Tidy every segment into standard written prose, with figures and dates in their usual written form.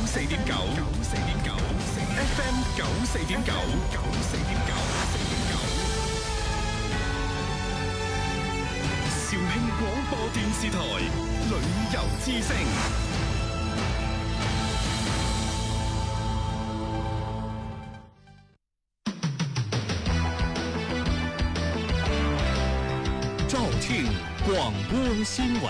FM 94.9，肇慶廣播電視台旅遊之聲。 肇慶廣播新聞。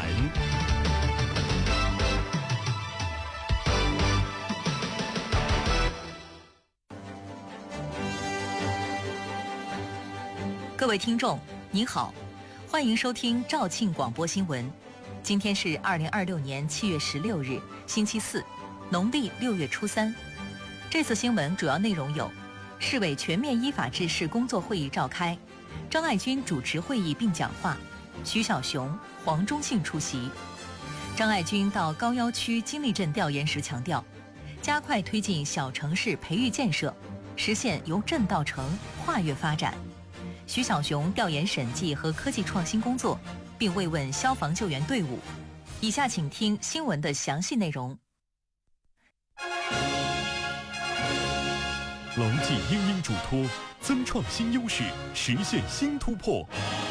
各位听众，您好，欢迎收听肇庆广播新闻。今天是2026年7月16日，星期四，农历6月初3。这次新闻主要内容有：市委全面依法治市工作会议召开，张爱军主持会议并讲话，徐小雄、黄忠信出席。张爱军到高要区金利镇调研时强调，加快推进小城市培育建设，实现由镇到城跨越发展。徐小雄调研审计和科技创新工作，并慰问消防救援队伍。以下请听新闻的详细内容。 牢记因应嘱托，增创新优势，实现新突破。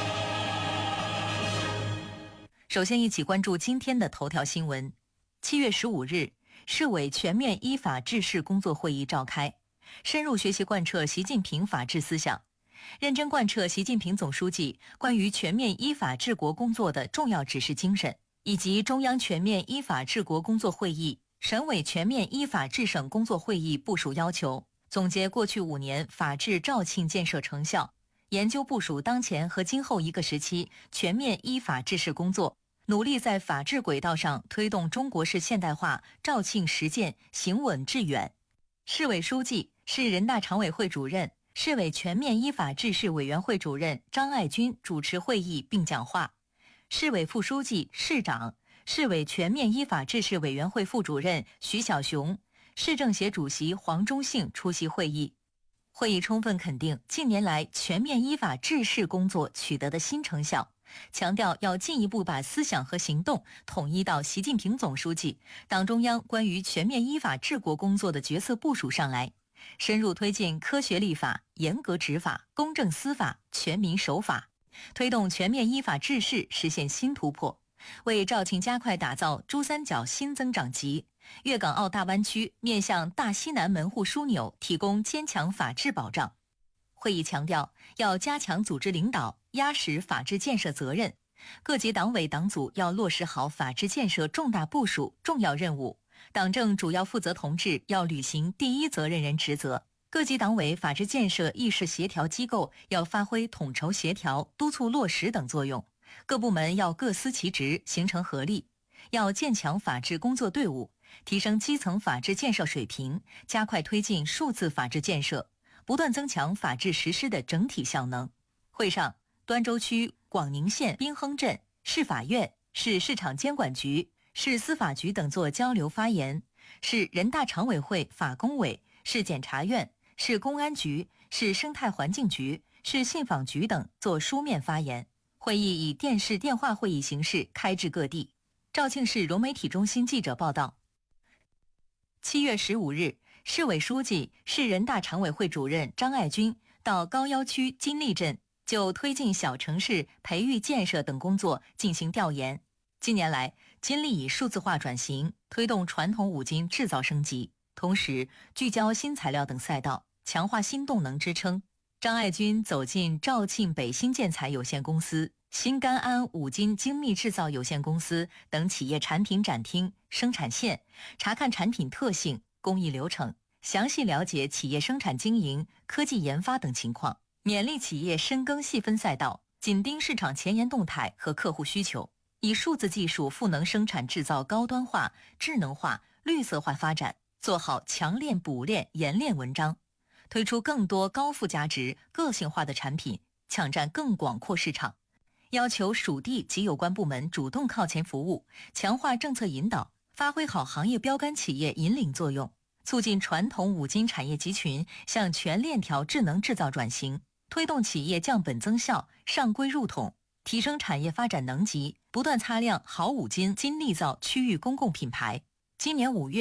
首先一起关注今天的头条新闻。7月15日，市委全面依法治市工作会议召开，深入学习贯彻习近平法治思想，认真贯彻习近平总书记关于全面依法治国工作的重要指示精神，以及中央全面依法治国工作会议、省委全面依法治省工作会议部署要求，总结过去5年法治肇庆建设成效，研究部署当前和今后一个时期全面依法治市工作，努力在法治轨道上推动中国式现代化肇庆实践行稳致远。市委书记、市人大常委会主任、市委全面依法治市委员会主任张爱军主持会议并讲话，市委副书记、市长、市委全面依法治市委员会副主任徐小雄、市政协主席黄忠信出席会议。会议充分肯定近年来全面依法治市工作取得的新成效，强调要进一步把思想和行动统一到习近平总书记、党中央关于全面依法治国工作的决策部署上来，深入推进科学立法、严格执法、公正司法、全民守法，推动全面依法治市实现新突破，为肇庆加快打造珠三角新增长极、粤港澳大湾区面向大西南门户枢纽提供坚强法治保障。会议强调，要加强组织领导，压实法治建设责任，各级党委党组要落实好法治建设重大部署、重要任务，党政主要负责同志要履行第一责任人职责，各级党委法治建设议事协调机构要发挥统筹协调、督促落实等作用，各部门要各司其职，形成合力，要建强法治工作队伍，提升基层法治建设水平，加快推进数字法治建设，不断增强法治实施的整体效能。会上，端州区广宁县滨亨镇市法院、市市场监管局、市司法局等作交流发言，市人大常委会法工委、市检察院、市公安局、市生态环境局、市信访局等作书面发言。会议以电视电话会议形式开至各地。肇庆市融媒体中心记者报道，7月15日，市委书记、市人大常委会主任张爱军到高要区金利镇就推进小城市培育建设等工作进行调研。近年来，金利以数字化转型，推动传统五金制造升级，同时聚焦新材料等赛道，强化新动能支撑。张爱军走进肇庆北新建材有限公司、新甘安五金精密制造有限公司等企业产品展厅、生产线，查看产品特性、工艺流程，详细了解企业生产经营、科技研发等情况，勉励企业深耕细分赛道，紧盯市场前沿动态和客户需求，以数字技术赋能生产制造高端化、智能化、绿色化发展，做好强链补链研链文章，推出更多高附加值、个性化的产品，抢占更广阔市场。要求属地及有关部门主动靠前服务，强化政策引导，发挥好行业标杆企业引领作用，促进传统五金产业集群向全链条智能制造转型，推动企业降本增效、上规入统，提升产业发展能级，不断擦亮好五金金利造区域公共品牌。今年5月，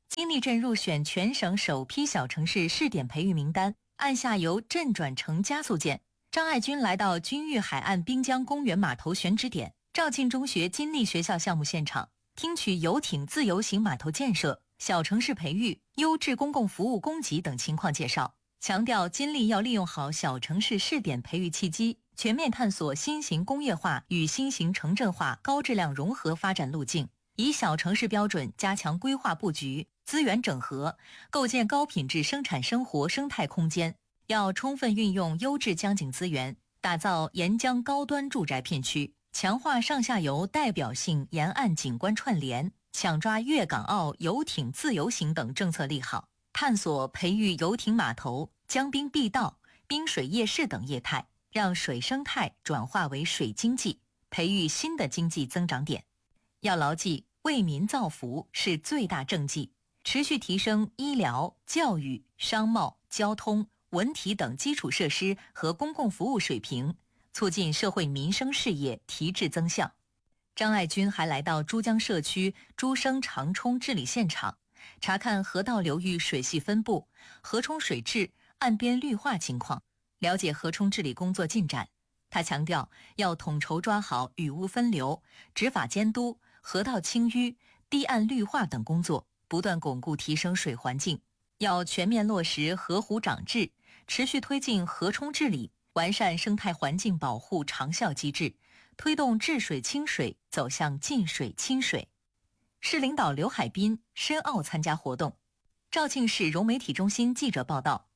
金利镇入选全省首批小城市试点培育名单，按下游镇转城加速键。张爱军来到君玉海岸滨江公园码头选址点肇庆中学金利学校项目现场，听取游艇自由行码头建设、小城市培育、优质公共服务供给等情况介绍，强调金利要利用好小城市试点培育契机，全面探索新型工业化与新型城镇化高质量融合发展路径，以小城市标准加强规划布局、资源整合，构建高品质生产生活生态空间。要充分运用优质江景资源，打造沿江高端住宅片区，强化上下游代表性沿岸景观串联，抢抓粤港澳游艇自由行等政策利好，探索培育游艇码头、江滨碧道、滨水夜市等业态，让水生态转化为水经济，培育新的经济增长点。要牢记为民造福是最大政绩，持续提升医疗、教育、商贸、交通、文体等基础设施和公共服务水平，促进社会民生事业提质增效。张爱军还来到珠江社区珠生长冲治理现场，查看河道流域水系分布、河冲水质、岸边绿化情况，了解河冲治理工作进展。他强调要统筹抓好雨污分流、执法监督、河道清淤、堤岸绿化等工作，不断巩固提升水环境。要全面落实河湖长治，持续推进河冲治理，完善生态环境保护长效机制，推动治水清水走向净水清水。市领导刘海滨申奥参加活动。肇庆市融媒体中心记者报道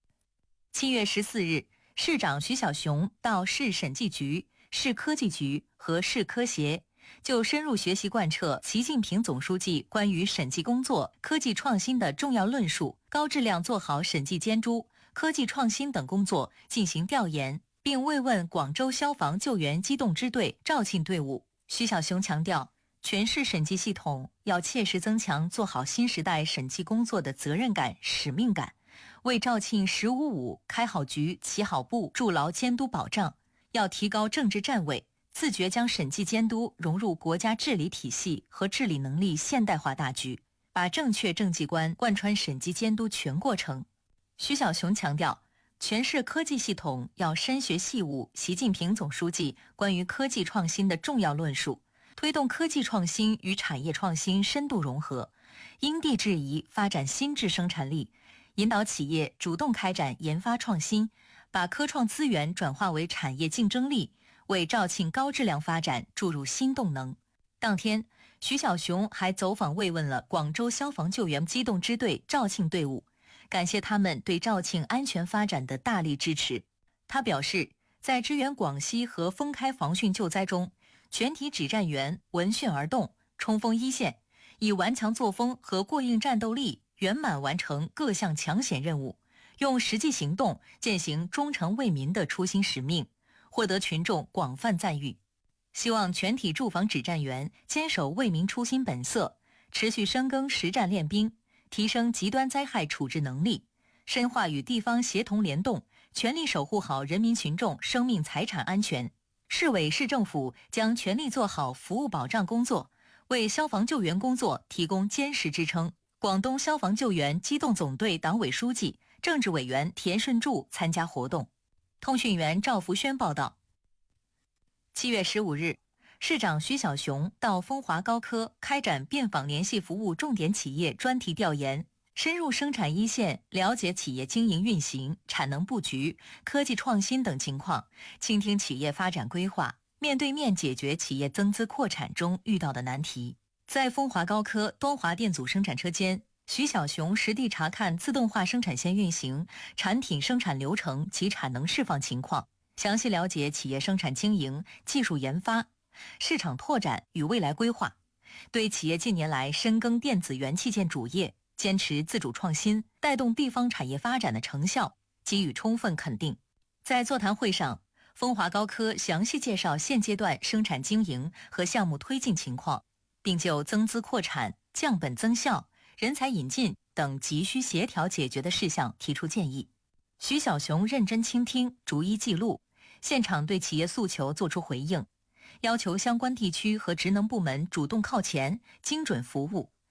，7月14日，市长徐小雄到市审计局、市科技局和市科协就深入学习贯彻习近平总书记关于审计工作、科技创新的重要论述，高质量做好审计监督、科技创新等工作进行调研，并慰问广州消防救援机动支队肇庆队伍。徐小雄强调，全市审计系统要切实增强做好新时代审计工作的责任感、使命感，为肇庆“1055”开好局、起好步筑牢监督保障。要提高政治站位，自觉将审计监督融入国家治理体系和治理能力现代化大局，把正确政绩观贯穿审计监督全过程。徐小雄强调，全市科技系统要深学细悟习近平总书记关于科技创新的重要论述，推动科技创新与产业创新深度融合，因地制宜发展新质生产力，引导企业主动开展研发创新，把科创资源转化为产业竞争力，为肇庆高质量发展注入新动能。当天，徐小雄还走访慰问了广州消防救援机动支队肇庆队伍，感谢他们对肇庆安全发展的大力支持。他表示，在支援广西和封开防汛救灾中，全体指战员闻讯而动，冲锋一线，以顽强作风和过硬战斗力圆满完成各项抢险任务，用实际行动践行忠诚为民的初心使命，获得群众广泛赞誉。希望全体驻防指战员坚守为民初心本色，持续深耕实战练兵，提升极端灾害处置能力，深化与地方协同联动，全力守护好人民群众生命财产安全。市委市政府将全力做好服务保障工作，为消防救援工作提供坚实支撑。广东消防救援机动总队党委书记、政治委员田顺柱参加活动。通讯员赵福轩报道。7月15日，市长徐小雄到丰华高科开展便访联系服务重点企业专题调研，深入生产一线，了解企业经营运行、产能布局、科技创新等情况，倾听企业发展规划，面对面解决企业增资扩产中遇到的难题。在丰华高科端华电阻生产车间，徐小雄实地查看自动化生产线运行、产品生产流程及产能释放情况，详细了解企业生产经营、技术研发、市场拓展与未来规划，对企业近年来深耕电子元器件主业、坚持自主创新、带动地方产业发展的成效给予充分肯定。在座谈会上，丰华高科详细介绍现阶段生产经营和项目推进情况，并就增资扩产、降本增效、人才引进等急需协调解决的事项提出建议。徐小雄认真倾听，逐一记录，现场对企业诉求作出回应，要求相关地区和职能部门主动靠前、精准服务，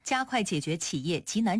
加快解决企业急难